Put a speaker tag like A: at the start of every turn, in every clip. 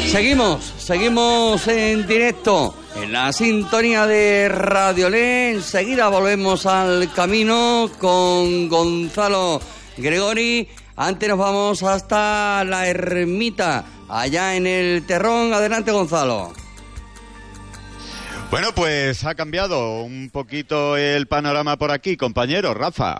A: Seguimos en directo en la sintonía de Radio Le. Enseguida volvemos al camino con Gonzalo Gregori. Antes nos vamos hasta la ermita, allá en el Terrón. Adelante, Gonzalo.
B: Bueno, pues ha cambiado un poquito el panorama por aquí, compañero Rafa.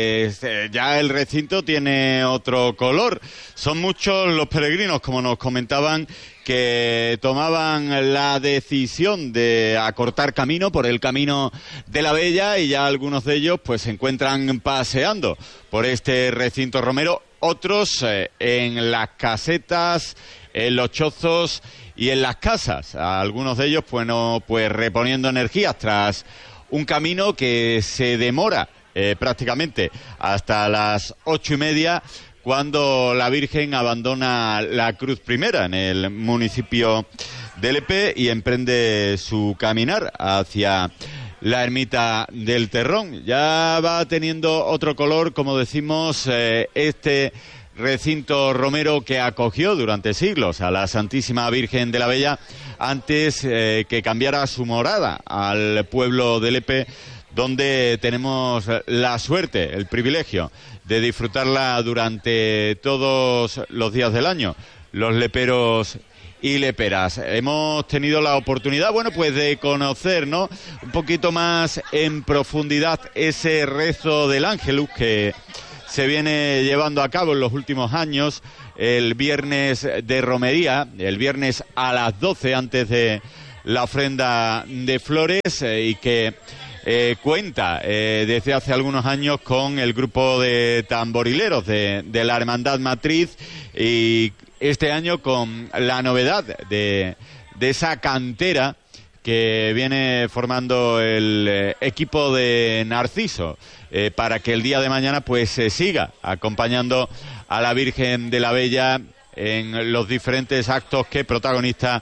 B: Ya el recinto tiene otro color. Son muchos los peregrinos, como nos comentaban, que tomaban la decisión de acortar camino por el camino de la Bella, y ya algunos de ellos pues se encuentran paseando por este recinto romero. Otros en las casetas, en los chozos y en las casas, algunos de ellos pues reponiendo energías tras un camino que se demora prácticamente hasta las 8:30, cuando la Virgen abandona la Cruz Primera en el municipio de Lepe y emprende su caminar hacia la ermita del Terrón. Ya va teniendo otro color, como decimos, este recinto romero que acogió durante siglos a la Santísima Virgen de la Bella antes que cambiara su morada al pueblo de Lepe, donde tenemos la suerte, el privilegio de disfrutarla durante todos los días del año, los leperos y leperas. Hemos tenido la oportunidad, bueno, pues de conocer, ¿no?, un poquito más en profundidad ese rezo del Ángelus que se viene llevando a cabo en los últimos años, el viernes de romería, el viernes a las 12 antes de la ofrenda de flores, y que cuenta desde hace algunos años con el grupo de tamborileros de la Hermandad Matriz, y este año con la novedad de esa cantera que viene formando el equipo de Narciso, para que el día de mañana pues se siga acompañando a la Virgen de la Bella en los diferentes actos que protagoniza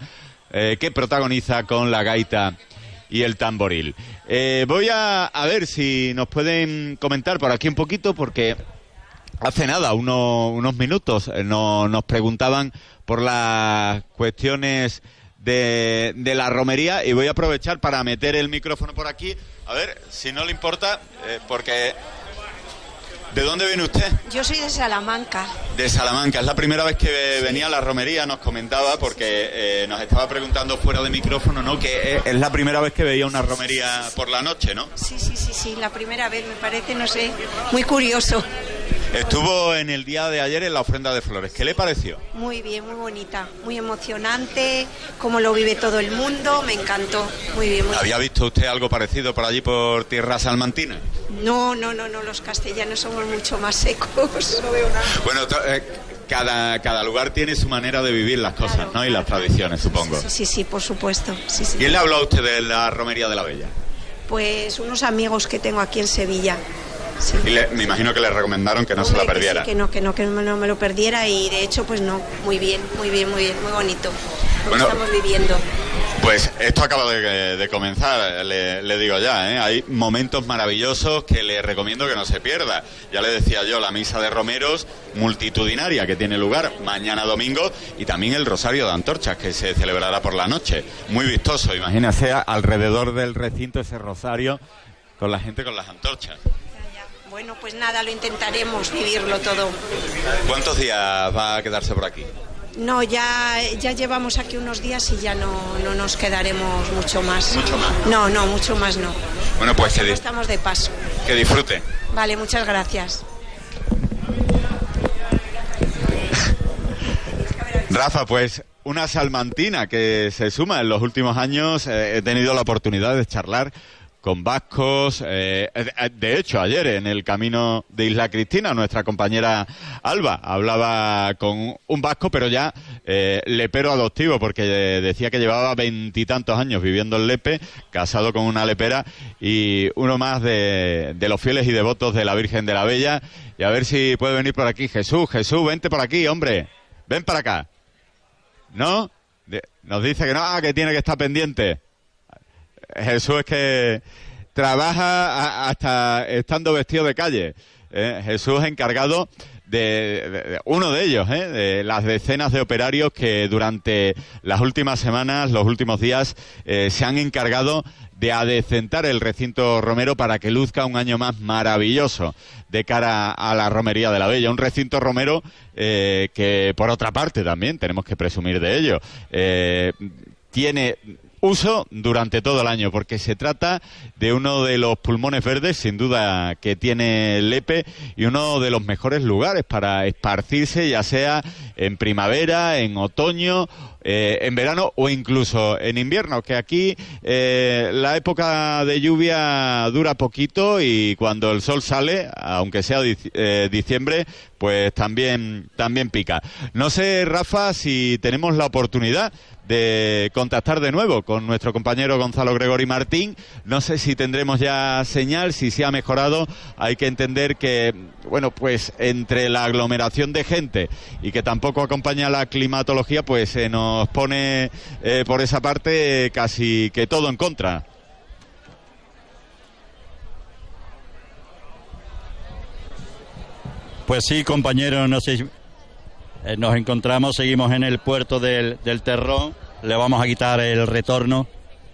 B: con la gaita y el tamboril. Voy a ver si nos pueden comentar por aquí un poquito, porque hace nada, unos minutos, nos preguntaban por las cuestiones de la romería, y voy a aprovechar para meter el micrófono por aquí, a ver si no le importa, porque... ¿De dónde viene usted?
C: Yo soy de Salamanca.
B: De Salamanca. Es la primera vez que venía a la romería, nos comentaba, porque nos estaba preguntando fuera de micrófono, ¿no?, que es la primera vez que veía una romería por la noche, ¿no? Sí,
C: la primera vez, me parece, no sé, muy curioso.
B: Estuvo en el día de ayer en la ofrenda de flores. ¿Qué le pareció?
C: Muy bien, muy bonita, muy emocionante, como lo vive todo el mundo, me encantó, muy bien.
B: ¿Había visto usted algo parecido por allí, por tierra salmantina?
C: No, los castellanos somos mucho más secos. No veo nada.
B: Bueno, cada lugar tiene su manera de vivir las cosas, claro, ¿no? Y las tradiciones, supongo.
C: Sí, por supuesto. Sí.
B: ¿Quién le habló a usted de la romería de la Bella?
C: Pues unos amigos que tengo aquí en Sevilla. Sí.
B: Y me imagino que le recomendaron que no se la perdiera.
C: Que no me lo perdiera, y de hecho pues no, muy bien, muy bonito lo que estamos viviendo.
B: Pues esto acaba de comenzar, le digo ya, ¿eh? Hay momentos maravillosos que le recomiendo que no se pierda. Ya le decía yo, la misa de romeros multitudinaria que tiene lugar mañana domingo, y también el rosario de antorchas que se celebrará por la noche. Muy vistoso, imagínese alrededor del recinto ese rosario con la gente con las antorchas.
C: Bueno, pues nada, lo intentaremos vivirlo todo.
B: ¿Cuántos días va a quedarse por aquí?
C: No, ya llevamos aquí unos días y ya no nos quedaremos mucho más.
B: ¿Mucho más?
C: No, mucho más no.
B: Bueno, pues
C: estamos de paso.
B: Que disfrute.
C: Vale, muchas gracias.
B: Rafa, pues una salmantina que se suma en los últimos años. He tenido la oportunidad de charlar con vascos, de hecho ayer en el camino de Isla Cristina nuestra compañera Alba hablaba con un vasco, pero ya lepero adoptivo, porque decía que llevaba 20 y tantos años viviendo en Lepe, casado con una lepera, y uno más de los fieles y devotos de la Virgen de la Bella. Y a ver si puede venir por aquí. Jesús, vente por aquí, hombre, ven para acá. ¿No? Nos dice que no, que tiene que estar pendiente. Jesús es que trabaja hasta estando vestido de calle. Jesús encargado uno de ellos, de las decenas de operarios que durante las últimas semanas, los últimos días, se han encargado de adecentar el recinto romero para que luzca un año más maravilloso de cara a la romería de la Bella. Un recinto romero que, por otra parte, también tenemos que presumir de ello, tiene uso durante todo el año, porque se trata de uno de los pulmones verdes, sin duda, que tiene Lepe, y uno de los mejores lugares para esparcirse, ya sea en primavera, en otoño, en verano o incluso en invierno, que aquí la época de lluvia dura poquito y cuando el sol sale, aunque sea diciembre, pues también pica. No sé, Rafa, si tenemos la oportunidad de contactar de nuevo con nuestro compañero Gonzalo Gregori Martín. No sé si tendremos ya señal, si se ha mejorado. Hay que entender que, bueno, pues entre la aglomeración de gente y que tampoco acompaña la climatología, pues se nos pone por esa parte casi que todo en contra.
D: Pues sí, compañero, no sé, nos encontramos, seguimos en el puerto del Terrón, le vamos a quitar el retorno.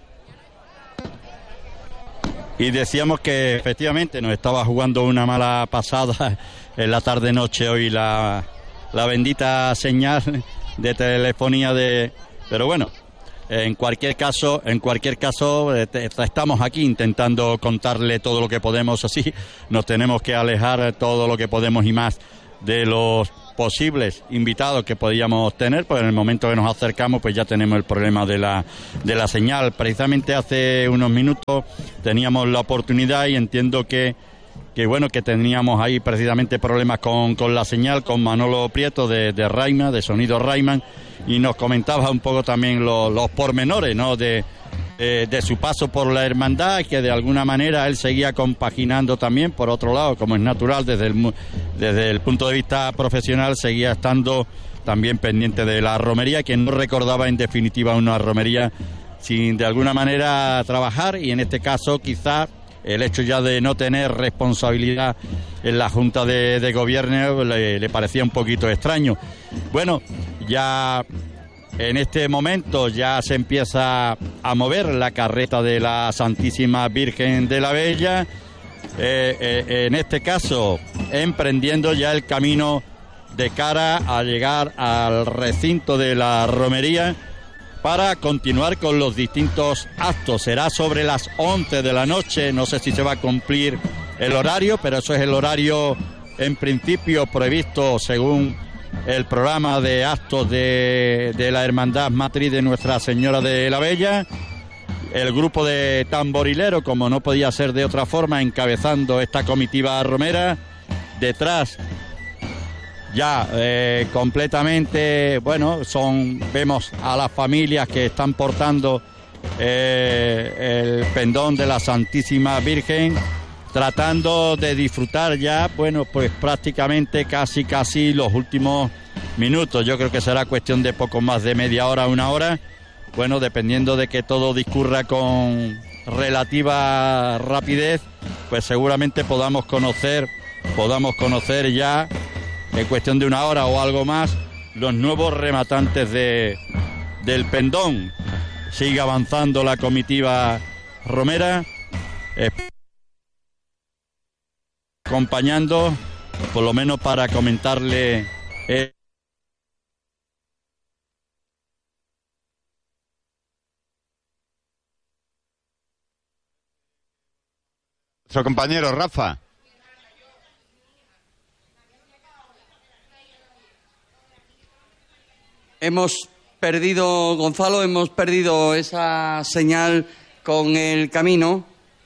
D: Y decíamos que efectivamente nos estaba jugando una mala pasada en la tarde-noche hoy la bendita señal de telefonía pero bueno, en cualquier caso estamos aquí intentando contarle todo lo que podemos. Así nos tenemos que alejar todo lo que podemos y más de los posibles invitados que podíamos tener, pues en el momento que nos acercamos pues ya tenemos el problema de la señal. Precisamente hace unos minutos teníamos la oportunidad y entiendo que bueno, que teníamos ahí precisamente problemas con la señal, con Manolo Prieto de Rayman, de Sonido Rayman, y nos comentaba un poco también los pormenores, ¿no?, de su paso por la hermandad, que de alguna manera él seguía compaginando también, por otro lado, como es natural, desde el punto de vista profesional, seguía estando también pendiente de la romería, que no recordaba en definitiva una romería sin de alguna manera trabajar, y en este caso quizá el hecho ya de no tener responsabilidad en la Junta de Gobierno le parecía un poquito extraño. Bueno, ya en este momento ya se empieza a mover la carreta de la Santísima Virgen de la Bella, en este caso emprendiendo ya el camino de cara a llegar al recinto de la romería para continuar con los distintos actos. Será sobre las 11 de la noche, no sé si se va a cumplir el horario, pero eso es el horario en principio previsto según el programa de actos de la Hermandad Matriz de Nuestra Señora de la Bella. El grupo de tamborileros, como no podía ser de otra forma, encabezando esta comitiva romera. Detrás ya completamente, bueno, vemos a las familias que están portando el pendón de la Santísima Virgen, tratando de disfrutar ya, bueno, pues prácticamente casi los últimos minutos. Yo creo que será cuestión de poco más de media hora, una hora, bueno, dependiendo de que todo discurra con relativa rapidez, pues seguramente podamos conocer ya en cuestión de una hora o algo más los nuevos rematantes del pendón. Sigue avanzando la comitiva romera, acompañando, por lo menos para comentarle
B: nuestro compañero Rafa.
A: Hemos perdido, Gonzalo, esa señal con el camino.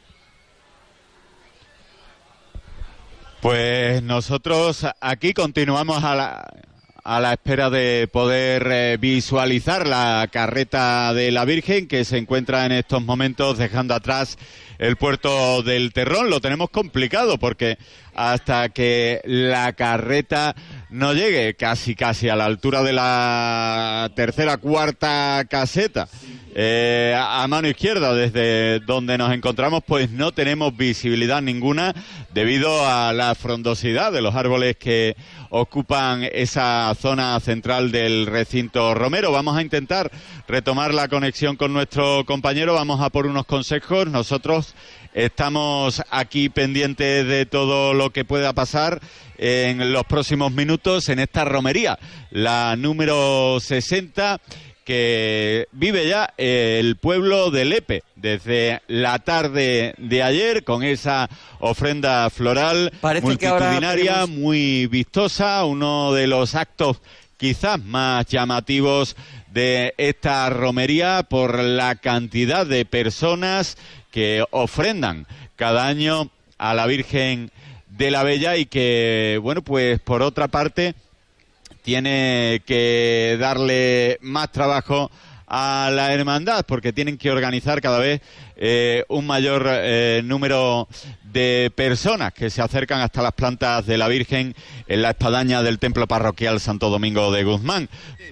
B: Pues nosotros aquí continuamos a la espera de poder visualizar la carreta de la Virgen, que se encuentra en estos momentos dejando atrás el puerto del Terrón. Lo tenemos complicado porque hasta que la carreta no llegue casi a la altura de la tercera, cuarta caseta. A mano izquierda, desde donde nos encontramos, pues no tenemos visibilidad ninguna debido a la frondosidad de los árboles que ocupan esa zona central del recinto romero. Vamos a intentar retomar la conexión con nuestro compañero, vamos a por unos consejos. Nosotros estamos aquí pendientes de todo lo que pueda pasar en los próximos minutos en esta romería, la número 60, que vive ya el pueblo de Lepe desde la tarde de ayer, con esa ofrenda floral multitudinaria, muy vistosa, uno de los actos quizás más llamativos de esta romería por la cantidad de personas que ofrendan cada año a la Virgen de la Bella, y que, bueno, pues por otra parte tiene que darle más trabajo a la hermandad, porque tienen que organizar cada vez un mayor número de personas que se acercan hasta las plantas de la Virgen en la espadaña del templo parroquial Santo Domingo de Guzmán.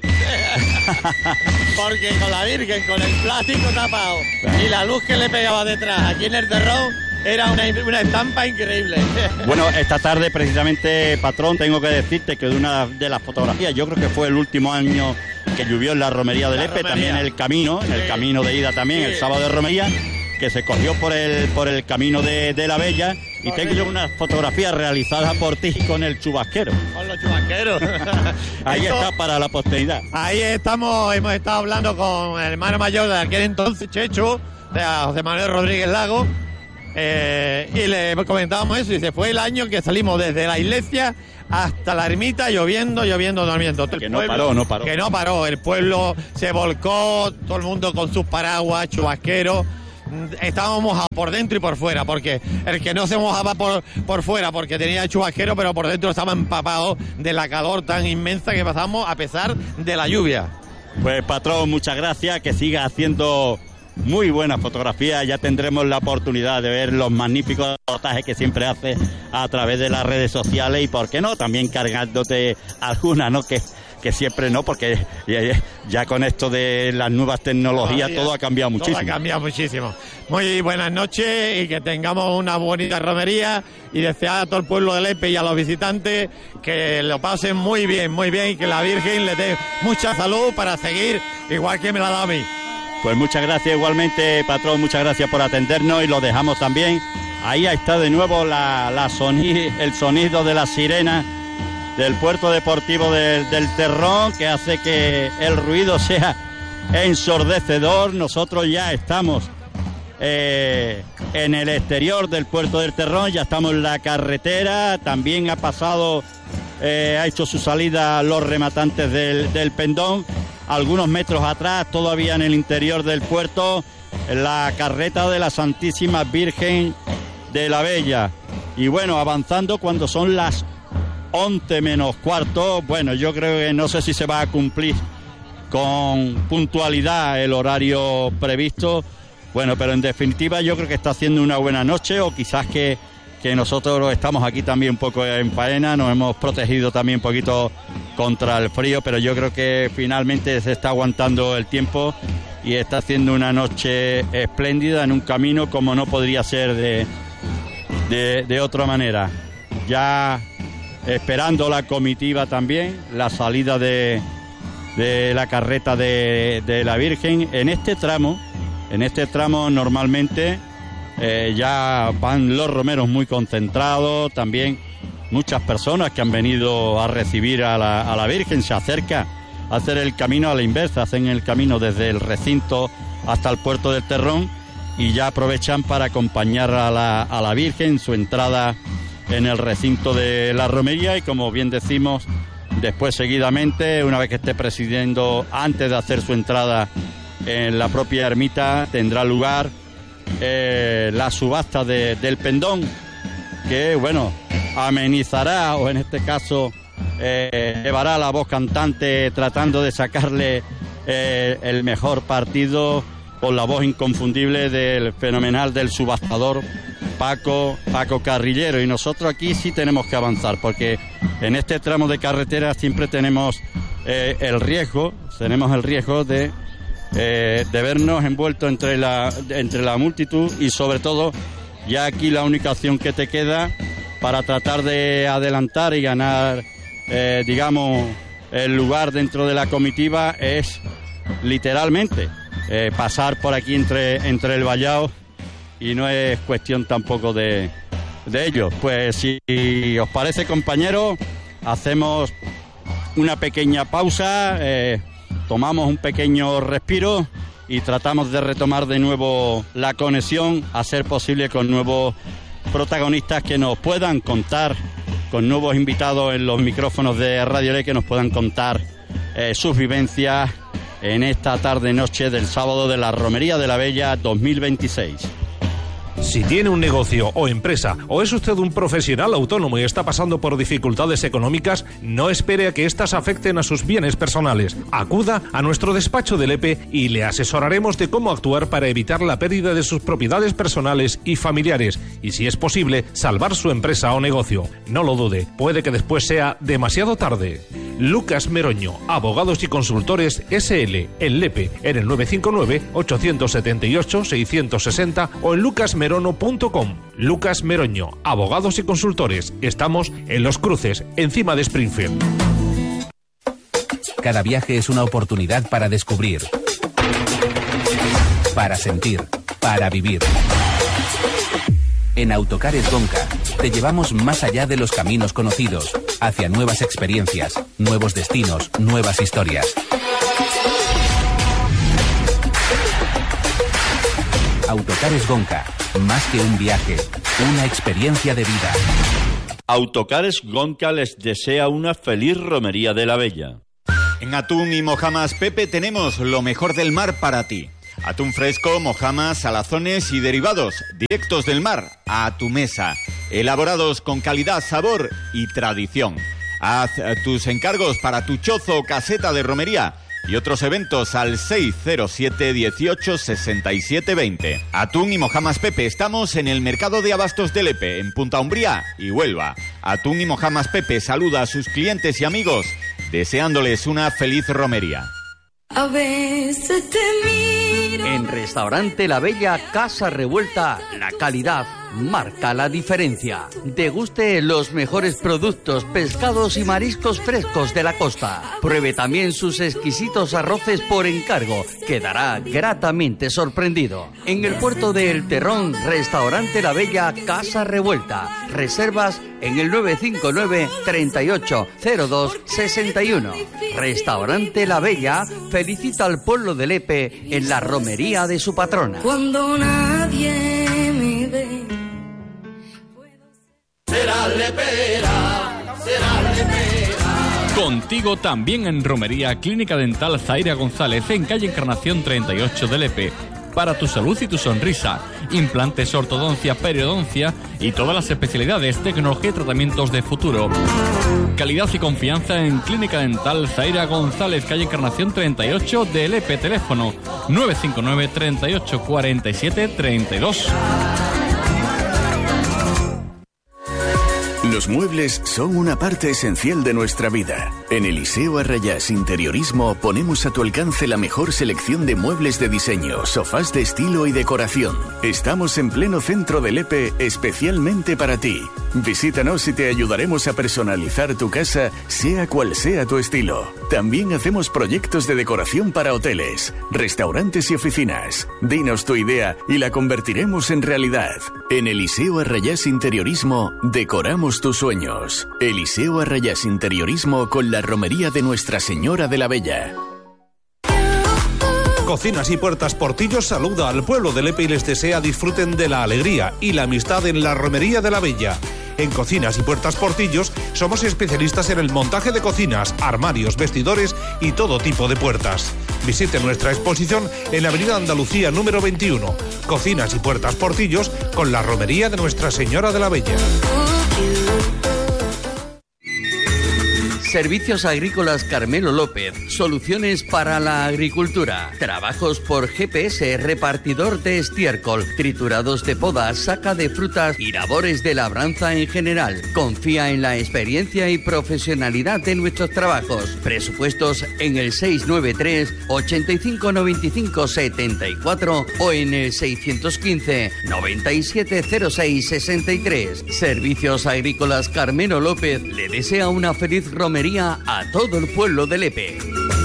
E: Porque con la Virgen, con el plástico tapado y la luz que le pegaba detrás aquí en el terrón, era una estampa increíble.
D: Bueno, esta tarde precisamente, patrón, tengo que decirte que de una de las fotografías, yo creo que fue el último año que llovió en la romería de Lepe, también en el camino de ida también, el sábado de romería, que se cogió por el camino de la Bella, y tengo yo unas fotografías realizadas por ti con el chubasquero.
E: Con los chubasqueros.
D: Ahí está para la posteridad.
E: Ahí estamos, hemos estado hablando con el hermano mayor de aquel entonces, Chechu, de José Manuel Rodríguez Lago, y le comentábamos eso, y se fue el año que salimos desde la iglesia hasta la ermita, lloviendo, dormiendo.
D: Que no paró.
E: Que no paró, el pueblo se volcó, todo el mundo con sus paraguas, chubasqueros. Estábamos mojados por dentro y por fuera, porque el que no se mojaba por fuera porque tenía chubasquero, pero por dentro estaba empapado de la calor tan inmensa que pasamos a pesar de la lluvia.
D: Pues patrón, muchas gracias, que siga haciendo muy buenas fotografías. Ya tendremos la oportunidad de ver los magníficos reportajes que siempre hace a través de las redes sociales, y por qué no, también cargándote alguna, ¿no? Que siempre no, porque ya con esto de las nuevas tecnologías todo ha cambiado muchísimo.
E: Todo ha cambiado muchísimo. Muy buenas noches y que tengamos una bonita romería, y desear a todo el pueblo de Lepe y a los visitantes que lo pasen muy bien, y que la Virgen le dé mucha salud para seguir igual que me la ha dado a mí.
D: Pues muchas gracias igualmente, patrón, muchas gracias por atendernos, y lo dejamos también. Ahí está de nuevo el sonido de la sirena del puerto deportivo del Terrón, que hace que el ruido sea ensordecedor. Nosotros ya estamos en el exterior del puerto del Terrón, ya estamos en la carretera, también ha hecho su salida los rematantes del Pendón. Algunos metros atrás, todavía en el interior del puerto, la carreta de la Santísima Virgen de la Bella. Y bueno, avanzando cuando son las 11 menos cuarto, bueno, yo creo que no sé si se va a cumplir con puntualidad el horario previsto. Bueno, pero en definitiva yo creo que está haciendo una buena noche, o quizás que nosotros estamos aquí también un poco en faena, nos hemos protegido también un poquito contra el frío, pero yo creo que finalmente se está aguantando el tiempo y está haciendo una noche espléndida en un camino como no podría ser de otra manera. Ya esperando la comitiva también, la salida de la carreta de la Virgen. En este tramo normalmente ya van los romeros muy concentrados, también muchas personas que han venido a recibir a la Virgen, se acerca a hacer el camino a la inversa, hacen el camino desde el recinto hasta el puerto del Terrón, y ya aprovechan para acompañar a la Virgen, su entrada en el recinto de la romería, y como bien decimos, después seguidamente, una vez que esté presidiendo, antes de hacer su entrada en la propia ermita, tendrá lugar la subasta del Pendón, que bueno, amenizará, o en este caso llevará la voz cantante tratando de sacarle el mejor partido, con la voz inconfundible del fenomenal del subastador Paco Carrillero, y nosotros aquí sí tenemos que avanzar, porque en este tramo de carretera siempre tenemos el riesgo de vernos envueltos entre la multitud, y sobre todo ya aquí la única opción que te queda para tratar de adelantar y ganar digamos el lugar dentro de la comitiva es literalmente pasar por aquí entre el vallado, y no es cuestión tampoco de ello. Pues si os parece, compañeros, hacemos una pequeña pausa, tomamos un pequeño respiro y tratamos de retomar de nuevo la conexión, a ser posible con nuevos protagonistas que nos puedan contar, con nuevos invitados en los micrófonos de Radio Le, que nos puedan contar sus vivencias en esta tarde-noche del sábado de la Romería de la Bella 2026.
F: Si tiene un negocio o empresa, o es usted un profesional autónomo y está pasando por dificultades económicas, no espere a que éstas afecten a sus bienes personales. Acuda a nuestro despacho de Lepe y le asesoraremos de cómo actuar para evitar la pérdida de sus propiedades personales y familiares, y si es posible, salvar su empresa o negocio. No lo dude, puede que después sea demasiado tarde. Lucas Meroño, Abogados y Consultores SL, en Lepe, en el 959-878-660 o en lucasmerono.com. Lucas Meroño, Abogados y Consultores. Estamos en Los Cruces, encima de Springfield.
G: Cada viaje es una oportunidad para descubrir, para sentir, para vivir. En Autocares Gonca te llevamos más allá de los caminos conocidos, hacia nuevas experiencias, nuevos destinos, nuevas historias. Autocares Gonca, más que un viaje, una experiencia de vida.
D: Autocares Gonca les desea una feliz Romería de la Bella.
B: En Atún y Mojamas Pepe tenemos lo mejor del mar para ti. Atún fresco, mojamas, salazones y derivados, directos del mar a tu mesa, elaborados con calidad, sabor y tradición. Haz tus encargos para tu chozo o caseta de romería y otros eventos al 607 18 67 20. Atún y Mojamas Pepe, estamos en el Mercado de Abastos de Lepe, en Punta Umbría y Huelva. Atún y Mojamas Pepe saluda a sus clientes y amigos, deseándoles una feliz romería.
H: A veces te miro.
A: En Restaurante La Bella Casa Revuelta, la calidad marca la diferencia. Deguste los mejores productos, pescados y mariscos frescos de la costa. Pruebe también sus exquisitos arroces por encargo. Quedará gratamente sorprendido. En el puerto de El Terrón, Restaurante La Bella Casa Revuelta. Reservas en el 959 38 02 61. Restaurante La Bella felicita al pueblo de Lepe en la romería de su patrona.
H: Cuando nadie me ve.
I: Será lepera, será lepera. Contigo también en Romería Clínica Dental Zaira González, en calle Encarnación 38 de Lepe. Para tu salud y tu sonrisa, implantes, ortodoncia, periodoncia y todas las especialidades, tecnología y tratamientos de futuro. Calidad y confianza en Clínica Dental Zaira González, calle Encarnación 38 de Lepe. Teléfono 959 38 47 32.
J: Los muebles son una parte esencial de nuestra vida. En Eliseo Arrayás Interiorismo ponemos a tu alcance la mejor selección de muebles de diseño, sofás de estilo y decoración. Estamos en pleno centro de Lepe, especialmente para ti. Visítanos y te ayudaremos a personalizar tu casa, sea cual sea tu estilo. También hacemos proyectos de decoración para hoteles, restaurantes y oficinas. Dinos tu idea y la convertiremos en realidad. En Eliseo Arrayás Interiorismo decoramos tus sueños. Eliseo Arrayás Interiorismo con la romería de Nuestra Señora de la Bella.
F: Cocinas y Puertas Portillos saluda al pueblo de Lepe y les desea disfruten de la alegría y la amistad en la romería de la Bella. En Cocinas y Puertas Portillos somos especialistas en el montaje de cocinas, armarios, vestidores y todo tipo de puertas. Visite nuestra exposición en la Avenida Andalucía número 21. Cocinas y Puertas Portillos con la romería de Nuestra Señora de la Bella.
A: Servicios Agrícolas Carmelo López, soluciones para la agricultura. Trabajos por GPS, repartidor de estiércol, triturados de podas, saca de frutas y labores de labranza en general. Confía en la experiencia y profesionalidad de nuestros trabajos. Presupuestos en el 693 85 95 74 o en el 615 97 06 63. Servicios Agrícolas Carmelo López le desea una feliz romería a todo el pueblo de Lepe.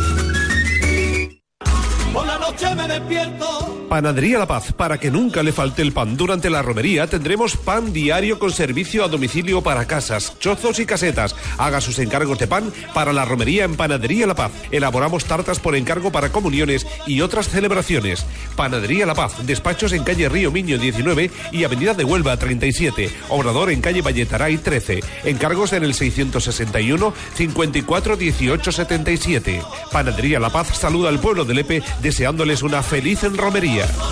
K: Por la noche me despierto.
F: Panadería La Paz, para que nunca le falte el pan. Durante la romería tendremos pan diario con servicio a domicilio para casas, chozos y casetas. Haga sus encargos de pan para la romería en Panadería La Paz. Elaboramos tartas por encargo para comuniones y otras celebraciones. Panadería La Paz, despachos en calle Río Miño 19 y avenida de Huelva 37. Obrador en calle Valletaray 13. Encargos en el 661 54 18 77. Panadería La Paz saluda al pueblo de Lepe deseándoles una feliz romería.